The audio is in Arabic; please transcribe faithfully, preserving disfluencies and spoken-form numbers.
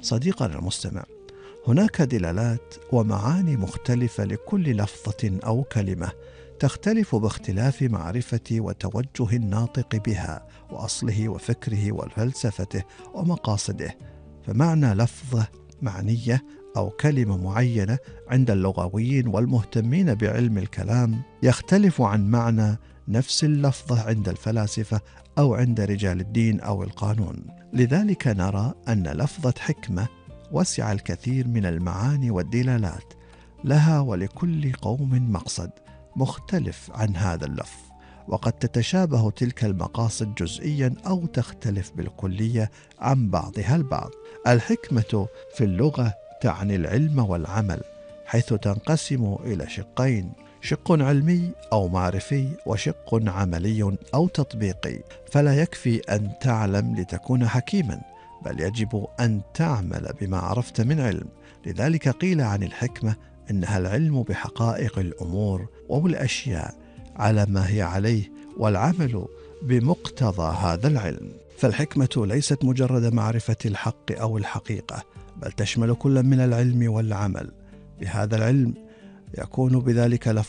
صديقنا المستمع، هناك دلالات ومعاني مختلفة لكل لفظة أو كلمة، تختلف باختلاف معرفة وتوجه الناطق بها وأصله وفكره وفلسفته ومقاصده. فمعنى لفظة معنية أو كلمة معينة عند اللغويين والمهتمين بعلم الكلام يختلف عن معنى نفس اللفظة عند الفلاسفة أو عند رجال الدين أو القانون. لذلك نرى أن لفظة حكمة وسع الكثير من المعاني والدلالات، لها ولكل قوم مقصد مختلف عن هذا اللفظ، وقد تتشابه تلك المقاصد جزئيا أو تختلف بالكلية عن بعضها البعض. الحكمة في اللغة تعني العلم والعمل، حيث تنقسم إلى شقين: شق علمي أو معرفي، وشق عملي أو تطبيقي. فلا يكفي أن تعلم لتكون حكيما، بل يجب أن تعمل بما عرفت من علم. لذلك قيل عن الحكمة إنها العلم بحقائق الأمور والأشياء على ما هي عليه، والعمل بمقتضى هذا العلم. فالحكمة ليست مجرد معرفة الحق أو الحقيقة، بل تشمل كل من العلم والعمل. بهذا العلم يكون بذلك لفظ